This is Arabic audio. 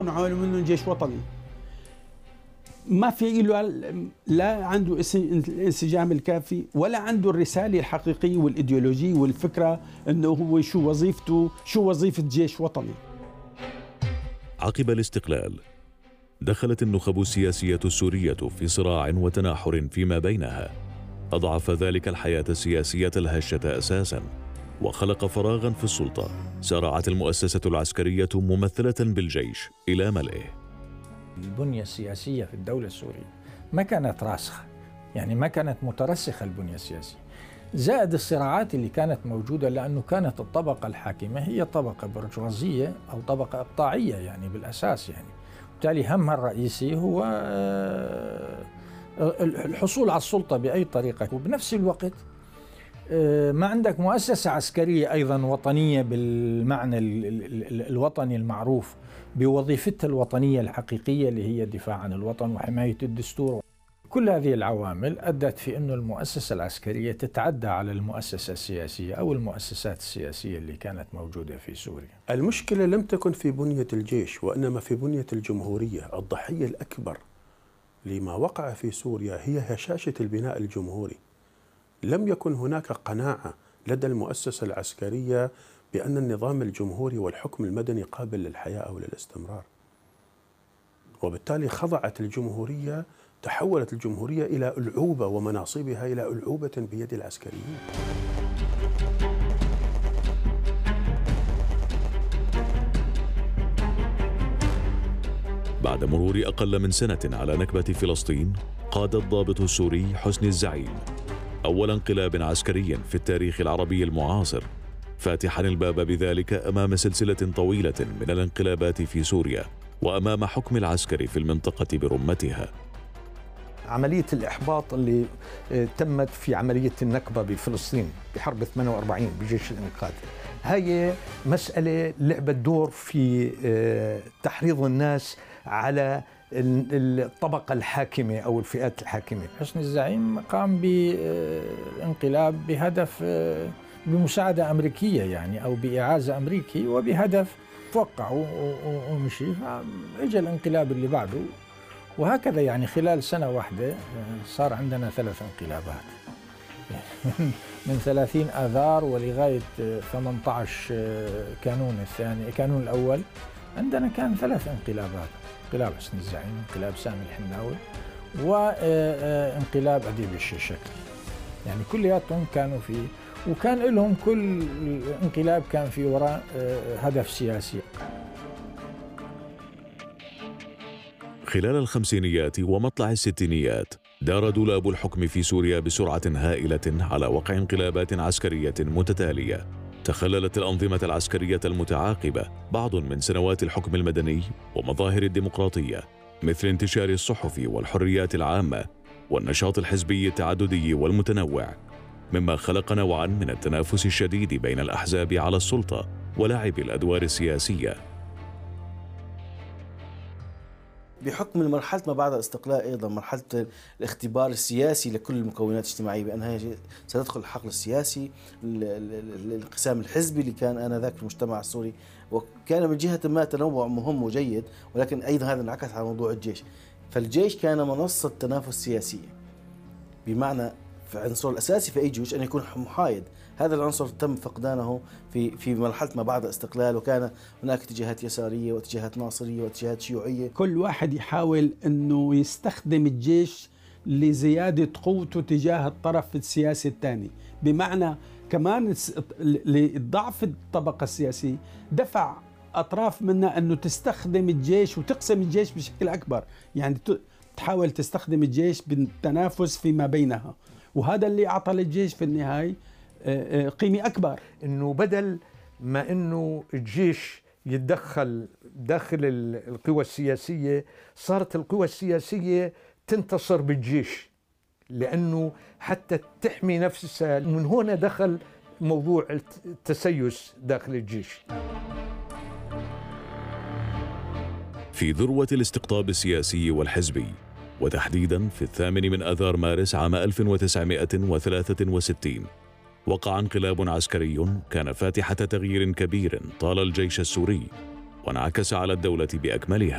عملوا منه جيش وطني ما في له، لا عنده الانسجام الكافي ولا عنده الرسالة الحقيقية والإيديولوجية والفكرة أنه هو شو وظيفته، شو وظيفة جيش وطني. عقب الاستقلال دخلت النخب السياسية السورية في صراع وتناحر فيما بينها، أضعف ذلك الحياة السياسية الهشة أساساً وخلق فراغاً في السلطة. سارعت المؤسسة العسكرية ممثلة بالجيش إلى ملئه. البنية السياسية في الدولة السورية ما كانت راسخة، يعني ما كانت مترسخة البنية السياسية، زائد الصراعات اللي كانت موجودة، لأنه كانت الطبقة الحاكمة هي طبقة برجوازية أو طبقة إقطاعية يعني بالأساس، يعني بالتالي همها الرئيسي هو الحصول على السلطة بأي طريقة. وبنفس الوقت ما عندك مؤسسة عسكرية أيضا وطنية بالمعنى الوطني المعروف بوظيفتها الوطنية الحقيقية اللي هي الدفاع عن الوطن وحماية الدستور. كل هذه العوامل أدت في أن المؤسسة العسكرية تتعدى على المؤسسة السياسية أو المؤسسات السياسية اللي كانت موجودة في سوريا. المشكلة لم تكن في بنية الجيش وإنما في بنية الجمهورية. الضحية الأكبر لما وقع في سوريا هي هشاشة البناء الجمهوري. لم يكن هناك قناعة لدى المؤسسة العسكرية بأن النظام الجمهوري والحكم المدني قابل للحياة أو للاستمرار، وبالتالي خضعت الجمهورية، تحولت الجمهورية إلى ألعوبة ومناصبها إلى ألعوبة بيد العسكريين. بعد مرور أقل من سنة على نكبة فلسطين، قاد الضابط السوري حسني الزعيم أول انقلاب عسكري في التاريخ العربي المعاصر، فاتحا الباب بذلك أمام سلسلة طويلة من الانقلابات في سوريا وأمام حكم العسكر في المنطقة برمتها. عملية الإحباط اللي تمت في عملية النكبة بفلسطين بحرب 48 بجيش الإنقاذ، هي مسألة لعبت دور في تحريض الناس على الطبقة الحاكمة أو الفئات الحاكمة. حسني الزعيم قام بانقلاب بهدف بمساعدة أمريكية يعني أو بإعازة أمريكي وبهدف توقعوا ومشي، فإجا الانقلاب اللي بعده، وهكذا يعني خلال سنة واحدة صار عندنا 3 انقلابات من 30 آذار ولغاية 18 كانون الثاني، كانون الأول عندنا كان 3 انقلابات: انقلاب حسني الزعيم، انقلاب سامي الحناوي، وانقلاب أديب الشيشكي. يعني كلياتهم كانوا فيه، وكان لهم كل انقلاب كان في وراء هدف سياسي. خلال الخمسينيات ومطلع الستينيات دار دولاب الحكم في سوريا بسرعة هائلة على وقع انقلابات عسكرية متتالية تخللت الأنظمة العسكرية المتعاقبة بعض من سنوات الحكم المدني ومظاهر الديمقراطية، مثل انتشار الصحف والحريات العامة والنشاط الحزبي التعددي والمتنوع، مما خلق نوعا من التنافس الشديد بين الأحزاب على السلطة ولعب الأدوار السياسية. بحكم مرحلة ما بعد الاستقلال أيضا مرحلة الاختبار السياسي لكل المكونات الاجتماعية، بأنها ستدخل الحقل السياسي، الانقسام الحزبي اللي كان آنذاك في المجتمع السوري، وكان من جهة ما تنوع مهم وجيد، ولكن أيضا هذا انعكس على موضوع الجيش. فالجيش كان منصة تنافس سياسية، بمعنى العنصر الأساسي في أي جيش أن يكون محايد. هذا العنصر تم فقدانه في مرحلة ما بعد الاستقلال، وكان هناك اتجاهات يسارية واتجاهات ناصرية واتجاهات شيوعية. كل واحد يحاول أنه يستخدم الجيش لزيادة قوته تجاه الطرف السياسي الثاني، بمعنى كمان لضعف الطبقة السياسية دفع أطراف منها أنه تستخدم الجيش وتقسم الجيش بشكل أكبر، يعني تحاول تستخدم الجيش بالتنافس فيما بينها، وهذا اللي أعطى للجيش في النهاية قيمة أكبر. إنه بدل ما إنه الجيش يتدخل داخل القوى السياسية، صارت القوى السياسية تنتصر بالجيش، لأنه حتى تحمي نفسها. من هنا دخل موضوع التسيس داخل الجيش. في ذروة الاستقطاب السياسي والحزبي، وتحديداً في 8 آذار مارس عام 1963، وقع انقلاب عسكري كان فاتحة تغيير كبير طال الجيش السوري وانعكس على الدولة بأكملها.